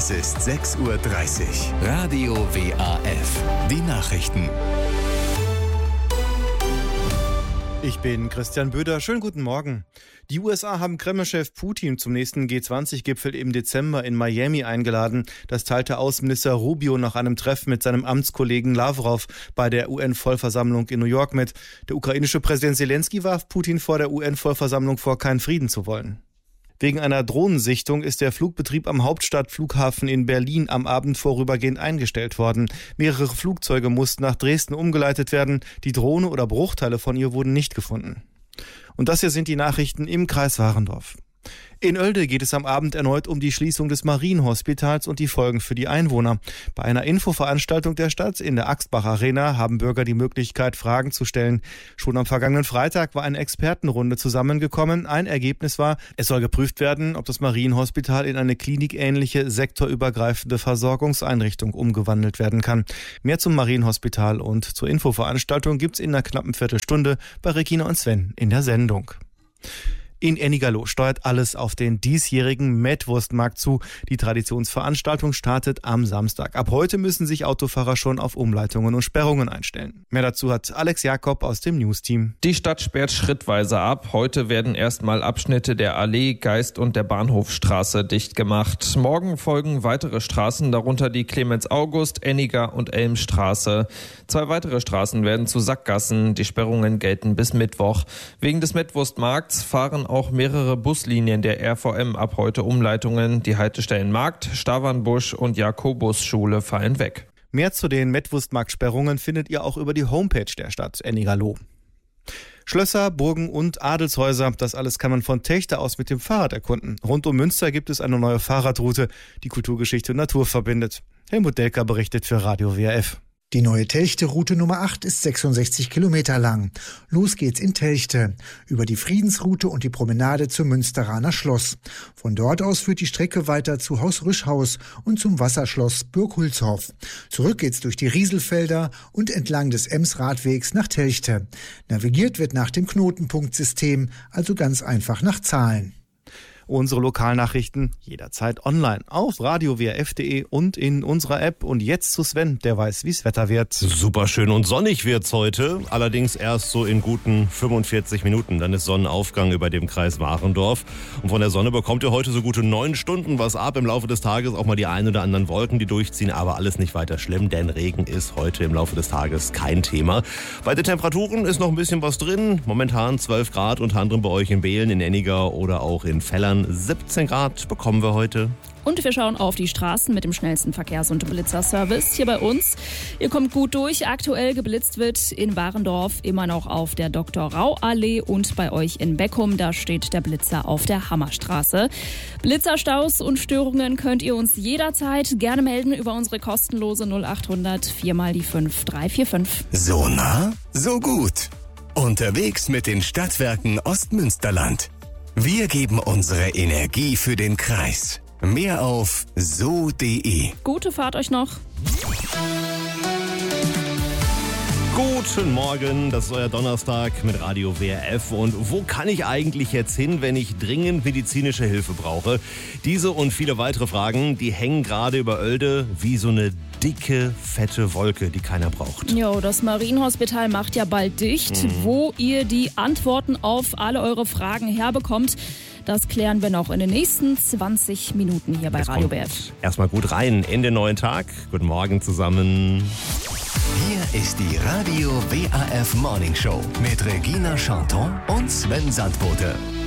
Es ist 6:30 Uhr. Radio WAF. Die Nachrichten. Ich bin Christian Böder. Schönen guten Morgen. Die USA haben Kreml-Chef Putin zum nächsten G20-Gipfel im Dezember in Miami eingeladen. Das teilte Außenminister Rubio nach einem Treffen mit seinem Amtskollegen Lavrov bei der UN-Vollversammlung in New York mit. Der ukrainische Präsident Zelensky warf Putin vor der UN-Vollversammlung vor, keinen Frieden zu wollen. Wegen einer Drohnensichtung ist der Flugbetrieb am Hauptstadtflughafen in Berlin am Abend vorübergehend eingestellt worden. Mehrere Flugzeuge mussten nach Dresden umgeleitet werden. Die Drohne oder Bruchteile von ihr wurden nicht gefunden. Und das hier sind die Nachrichten im Kreis Warendorf. In Oelde geht es am Abend erneut um die Schließung des Marienhospitals und die Folgen für die Einwohner. Bei einer Infoveranstaltung der Stadt in der Axtbach Arena haben Bürger die Möglichkeit, Fragen zu stellen. Schon am vergangenen Freitag war eine Expertenrunde zusammengekommen. Ein Ergebnis war, es soll geprüft werden, ob das Marienhospital in eine klinikähnliche, sektorübergreifende Versorgungseinrichtung umgewandelt werden kann. Mehr zum Marienhospital und zur Infoveranstaltung gibt's in einer knappen Viertelstunde bei Regina und Sven in der Sendung. In Ennigerloh steuert alles auf den diesjährigen Mettwurstmarkt zu. Die Traditionsveranstaltung startet am Samstag. Ab heute müssen sich Autofahrer schon auf Umleitungen und Sperrungen einstellen. Mehr dazu hat Alex Jakob aus dem News-Team. Die Stadt sperrt schrittweise ab. Heute werden erstmal Abschnitte der Allee, Geist und der Bahnhofstraße dicht gemacht. Morgen folgen weitere Straßen, darunter die Clemens-August-, Enniger- und Elmstraße. 2 weitere Straßen werden zu Sackgassen. Die Sperrungen gelten bis Mittwoch. Wegen des Mettwurstmarkts fahren auch mehrere Buslinien der RVM ab heute Umleitungen. Die Haltestellen Markt, Stavernbusch und Jakobusschule fallen weg. Mehr zu den Mettwurstmarktsperrungen findet ihr auch über die Homepage der Stadt Ennigerloh. Schlösser, Burgen und Adelshäuser, das alles kann man von Techte aus mit dem Fahrrad erkunden. Rund um Münster gibt es eine neue Fahrradroute, die Kulturgeschichte und Natur verbindet. Helmut Delker berichtet für Radio WAF. Die neue Telchte-Route Nummer 8 ist 66 Kilometer lang. Los geht's in Telchte, über die Friedensroute und die Promenade zum Münsteraner Schloss. Von dort aus führt die Strecke weiter zu Haus Rüschhaus und zum Wasserschloss Burghulshoff. Zurück geht's durch die Rieselfelder und entlang des Ems-Radwegs nach Telchte. Navigiert wird nach dem Knotenpunktsystem, also ganz einfach nach Zahlen. Unsere Lokalnachrichten jederzeit online auf radiowaf.de und in unserer App. Und jetzt zu Sven, der weiß, wie es Wetter wird. Super schön und sonnig wird's heute, allerdings erst so in guten 45 Minuten. Dann ist Sonnenaufgang über dem Kreis Warendorf. Und von der Sonne bekommt ihr heute so gute 9 Stunden was ab. Im Laufe des Tages auch mal die ein oder anderen Wolken, die durchziehen, aber alles nicht weiter schlimm, denn Regen ist heute im Laufe des Tages kein Thema. Bei den Temperaturen ist noch ein bisschen was drin. Momentan 12 Grad, unter anderem bei euch in Behlen, in Enniger oder auch in Fellern. 17 Grad bekommen wir heute. Und wir schauen auf die Straßen mit dem schnellsten Verkehrs- und Blitzerservice hier bei uns. Ihr kommt gut durch. Aktuell geblitzt wird in Warendorf immer noch auf der Dr.-Rau-Allee und bei euch in Beckum, da steht der Blitzer auf der Hammerstraße. Blitzerstaus und Störungen könnt ihr uns jederzeit gerne melden über unsere kostenlose 0800 4x5 345. So nah, so gut. Unterwegs mit den Stadtwerken Ostmünsterland. Wir geben unsere Energie für den Kreis. Mehr auf so.de. Gute Fahrt euch noch. Guten Morgen, das ist euer Donnerstag mit Radio WRF. Und wo kann ich eigentlich jetzt hin, wenn ich dringend medizinische Hilfe brauche? Diese und viele weitere Fragen, die hängen gerade über Oelde wie so eine dicke, fette Wolke, die keiner braucht. Jo, das Marienhospital macht ja bald dicht. Wo ihr die Antworten auf alle eure Fragen herbekommt, das klären wir noch in den nächsten 20 Minuten hier bei Radio WRF. Erstmal gut rein in den neuen Tag. Guten Morgen zusammen. Hier ist die Radio WAF Morning Show mit Regina Chanton und Sven Sandbote.